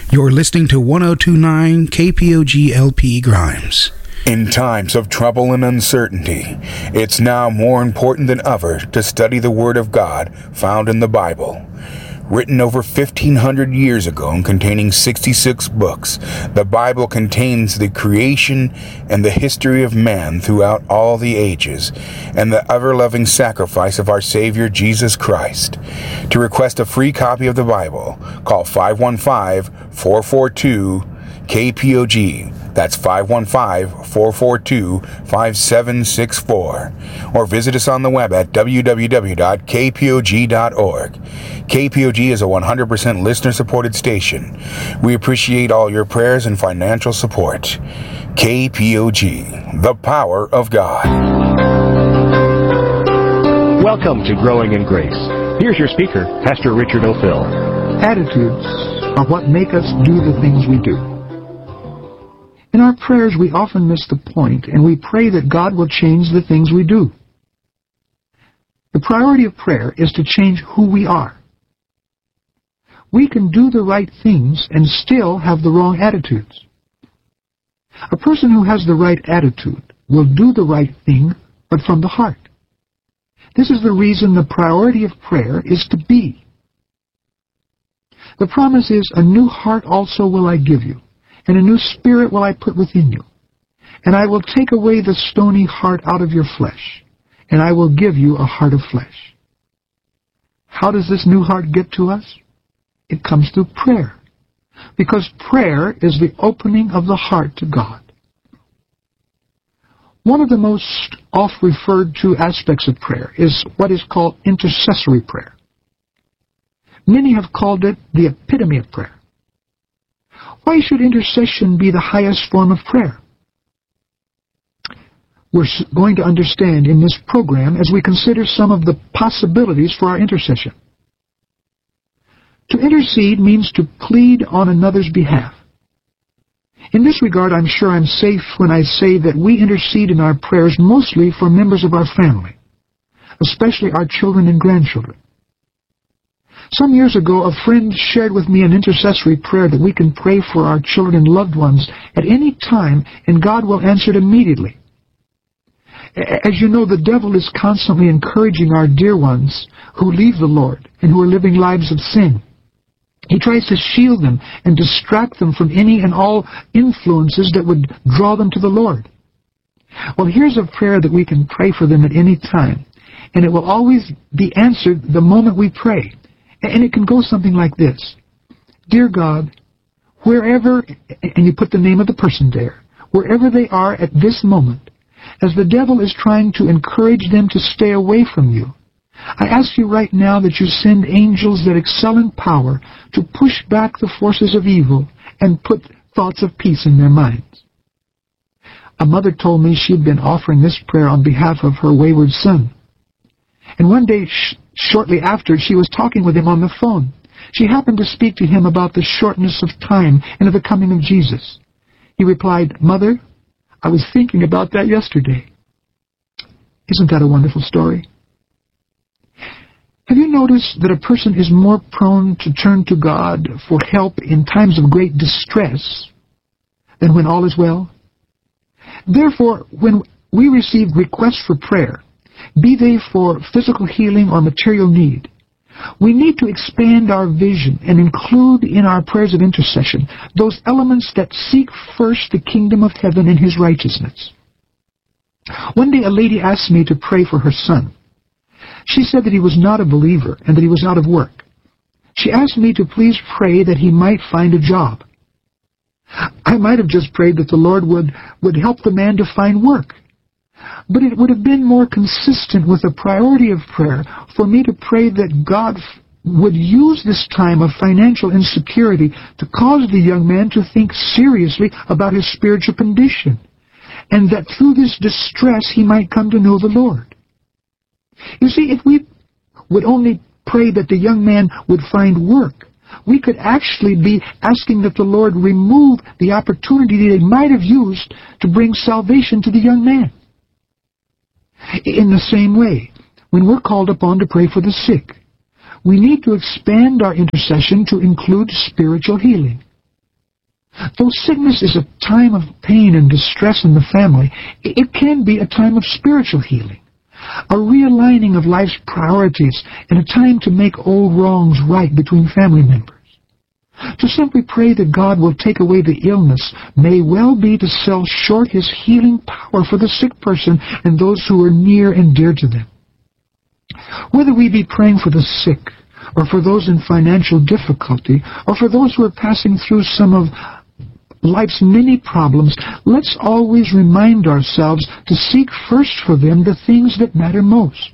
You're listening to 1029 KPOG LP Grimes. In times of trouble and uncertainty, it's now more important than ever to study the Word of God found in the Bible. Written over 1,500 years ago and containing 66 books, the Bible contains the creation and the history of man throughout all the ages, and the ever-loving sacrifice of our Savior Jesus Christ. To request a free copy of the Bible, call 515-442-KPOG. That's 515-442-5764. Or visit us on the web at www.kpog.org. KPOG is a 100% listener-supported station. We appreciate all your prayers and financial support. KPOG, the power of God. Welcome to Growing in Grace. Here's your speaker, Pastor Richard O'Fill. Attitudes are what make us do the things we do. In our prayers, we often miss the point, and we pray that God will change the things we do. The priority of prayer is to change who we are. We can do the right things and still have the wrong attitudes. A person who has the right attitude will do the right thing, but from the heart. This is the reason the priority of prayer is to be. The promise is, a new heart also will I give you, and a new spirit will I put within you. And I will take away the stony heart out of your flesh, and I will give you a heart of flesh. How does this new heart get to us? It comes through prayer, because prayer is the opening of the heart to God. One of the most oft-referred to aspects of prayer is what is called intercessory prayer. Many have called it the epitome of prayer. Why should intercession be the highest form of prayer? We're going to understand in this program as we consider some of the possibilities for our intercession. To intercede means to plead on another's behalf. In this regard, I'm sure I'm safe when I say that we intercede in our prayers mostly for members of our family, especially our children and grandchildren. Some years ago, a friend shared with me an intercessory prayer that we can pray for our children and loved ones at any time, and God will answer it immediately. As you know, the devil is constantly encouraging our dear ones who leave the Lord and who are living lives of sin. He tries to shield them and distract them from any and all influences that would draw them to the Lord. Well, here's a prayer that we can pray for them at any time, and it will always be answered the moment we pray. And it can go something like this. Dear God, wherever, and you put the name of the person there, wherever they are at this moment, as the devil is trying to encourage them to stay away from you, I ask you right now that you send angels that excel in power to push back the forces of evil and put thoughts of peace in their minds. A mother told me she'd been offering this prayer on behalf of her wayward son. And one day, shortly after, she was talking with him on the phone. She happened to speak to him about the shortness of time and of the coming of Jesus. He replied, Mother, I was thinking about that yesterday. Isn't that a wonderful story? Have you noticed that a person is more prone to turn to God for help in times of great distress than when all is well? Therefore, when we receive requests for prayer, be they for physical healing or material need, we need to expand our vision and include in our prayers of intercession those elements that seek first the kingdom of heaven and His righteousness. One day a lady asked me to pray for her son. She said that he was not a believer and that he was out of work. She asked me to please pray that he might find a job. I might have just prayed that the Lord would help the man to find work. But it would have been more consistent with the priority of prayer for me to pray that God would use this time of financial insecurity to cause the young man to think seriously about his spiritual condition, and that through this distress he might come to know the Lord. You see, if we would only pray that the young man would find work, we could actually be asking that the Lord remove the opportunity they might have used to bring salvation to the young man. In the same way, when we're called upon to pray for the sick, we need to expand our intercession to include spiritual healing. Though sickness is a time of pain and distress in the family, it can be a time of spiritual healing, a realigning of life's priorities, and a time to make old wrongs right between family members. To simply pray that God will take away the illness may well be to sell short His healing power for the sick person and those who are near and dear to them. Whether we be praying for the sick, or for those in financial difficulty, or for those who are passing through some of life's many problems, let's always remind ourselves to seek first for them the things that matter most.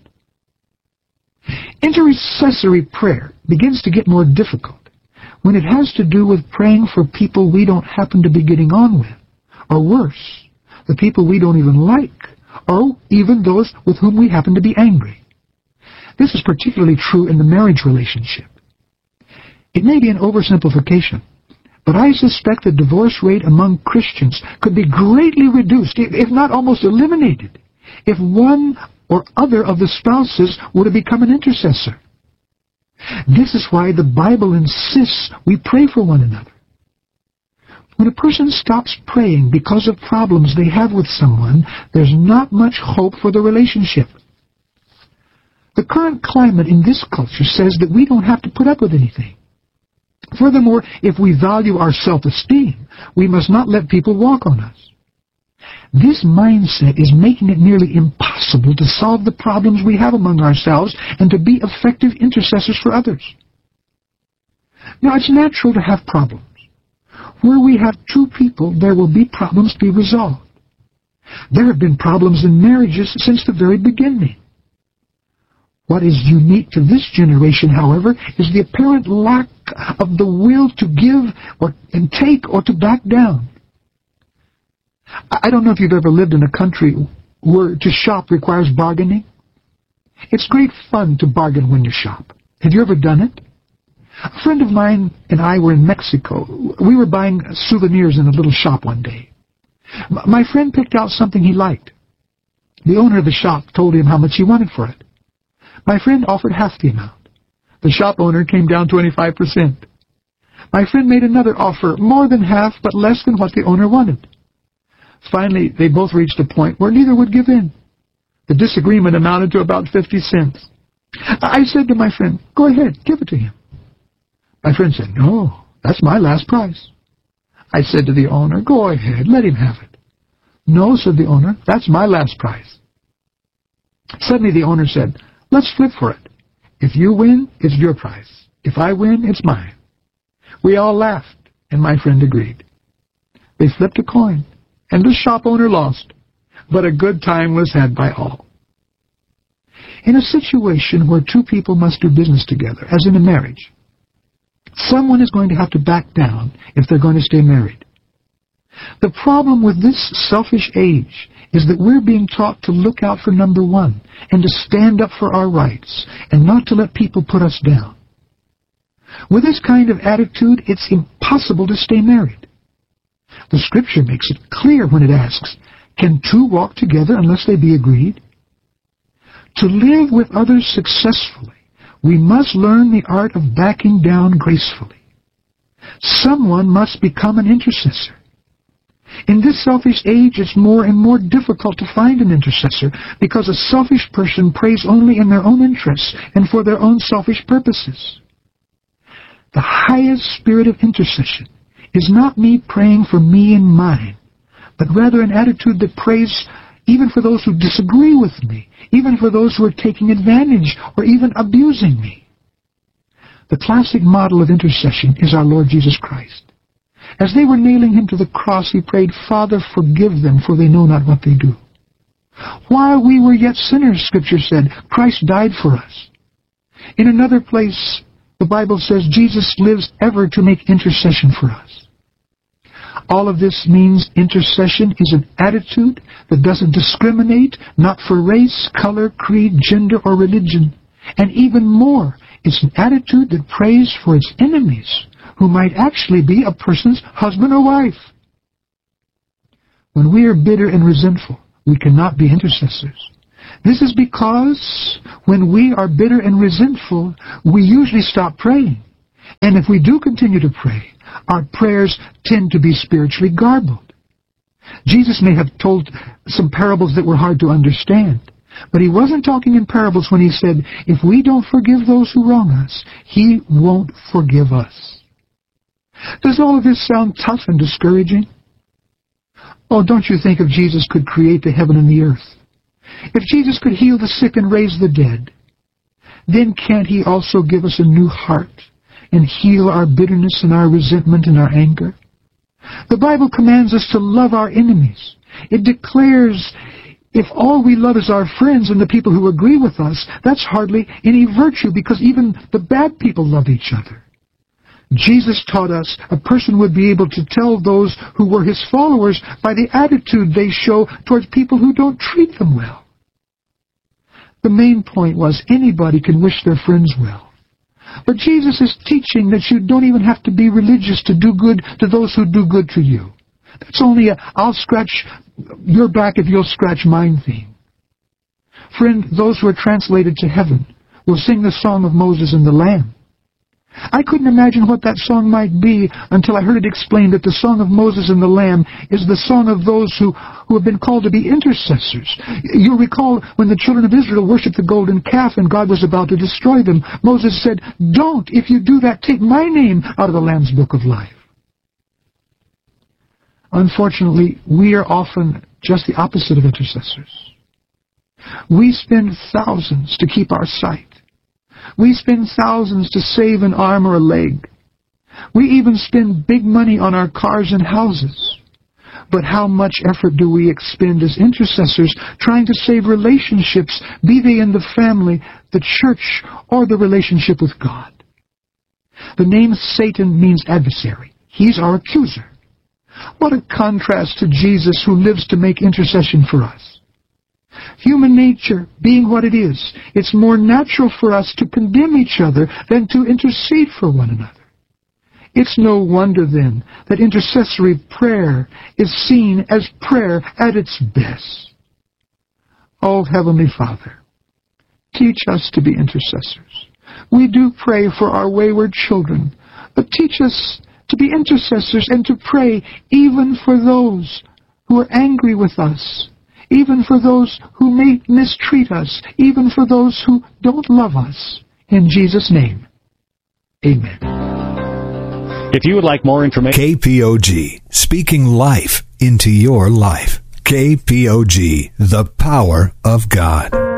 Intercessory prayer begins to get more difficult when it has to do with praying for people we don't happen to be getting on with, or worse, the people we don't even like, or even those with whom we happen to be angry. This is particularly true in the marriage relationship. It may be an oversimplification, but I suspect the divorce rate among Christians could be greatly reduced, if not almost eliminated, if one or other of the spouses were to become an intercessor. This is why the Bible insists we pray for one another. When a person stops praying because of problems they have with someone, there's not much hope for the relationship. The current climate in this culture says that we don't have to put up with anything. Furthermore, if we value our self-esteem, we must not let people walk on us. This mindset is making it nearly impossible to solve the problems we have among ourselves and to be effective intercessors for others. Now, it's natural to have problems. Where we have two people, there will be problems to be resolved. There have been problems in marriages since the very beginning. What is unique to this generation, however, is the apparent lack of the will to give and take or to back down. I don't know if you've ever lived in a country where to shop requires bargaining. It's great fun to bargain when you shop. Have you ever done it? A friend of mine and I were in Mexico. We were buying souvenirs in a little shop one day. My friend picked out something he liked. The owner of the shop told him how much he wanted for it. My friend offered half the amount. The shop owner came down 25%. My friend made another offer, more than half, but less than what the owner wanted. Finally, they both reached a point where neither would give in. The disagreement amounted to about 50 cents. I said to my friend, "Go ahead, give it to him." My friend said, "No, that's my last price." I said to the owner, "Go ahead, let him have it." "No," said the owner, "that's my last price." Suddenly the owner said, "Let's flip for it. If you win, it's your price. If I win, it's mine." We all laughed, and my friend agreed. They flipped a coin, and the shop owner lost, but a good time was had by all. In a situation where two people must do business together, as in a marriage, someone is going to have to back down if they're going to stay married. The problem with this selfish age is that we're being taught to look out for number one and to stand up for our rights and not to let people put us down. With this kind of attitude, it's impossible to stay married. The Scripture makes it clear when it asks, "Can two walk together unless they be agreed?" To live with others successfully, we must learn the art of backing down gracefully. Someone must become an intercessor. In this selfish age, it's more and more difficult to find an intercessor because a selfish person prays only in their own interests and for their own selfish purposes. The highest spirit of intercession is not me praying for me and mine, but rather an attitude that prays even for those who disagree with me, even for those who are taking advantage or even abusing me. The classic model of intercession is our Lord Jesus Christ. As they were nailing him to the cross, he prayed, "Father, forgive them, for they know not what they do." While we were yet sinners, Scripture said, Christ died for us. In another place, the Bible says Jesus lives ever to make intercession for us. All of this means intercession is an attitude that doesn't discriminate, not for race, color, creed, gender, or religion. And even more, it's an attitude that prays for its enemies, who might actually be a person's husband or wife. When we are bitter and resentful, we cannot be intercessors. This is because when we are bitter and resentful, we usually stop praying, And if we do continue to pray, our prayers tend to be spiritually garbled. Jesus may have told some parables that were hard to understand, but he wasn't talking in parables when he said, if we don't forgive those who wrong us, he won't forgive us. Does all of this sound tough and discouraging? Oh, don't you think if Jesus could create the heaven and the earth, if Jesus could heal the sick and raise the dead, then can't he also give us a new heart and heal our bitterness and our resentment and our anger? The Bible commands us to love our enemies. It declares if all we love is our friends and the people who agree with us, that's hardly any virtue, because even the bad people love each other. Jesus taught us a person would be able to tell those who were his followers by the attitude they show towards people who don't treat them well. The main point was anybody can wish their friends well. But Jesus is teaching that you don't even have to be religious to do good to those who do good to you. That's only a I'll scratch your back if you'll scratch mine thing. Friend, those who are translated to heaven will sing the song of Moses and the Lamb. I couldn't imagine what that song might be until I heard it explained that the song of Moses and the Lamb is the song of those who have been called to be intercessors. You'll recall when the children of Israel worshipped the golden calf and God was about to destroy them, Moses said, "Don't, if you do that, take my name out of the Lamb's book of life." Unfortunately, we are often just the opposite of intercessors. We spend thousands to keep our sight. We spend thousands to save an arm or a leg. We even spend big money on our cars and houses. But how much effort do we expend as intercessors trying to save relationships, be they in the family, the church, or the relationship with God? The name Satan means adversary. He's our accuser. What a contrast to Jesus, who lives to make intercession for us. Human nature being what it is, it's more natural for us to condemn each other than to intercede for one another. It's no wonder, then, that intercessory prayer is seen as prayer at its best. Oh, Heavenly Father, teach us to be intercessors. We do pray for our wayward children, but teach us to be intercessors and to pray even for those who are angry with us, even for those who may mistreat us, even for those who don't love us. In Jesus' name, amen. If you would like more information... KPOG, speaking life into your life. KPOG, the power of God.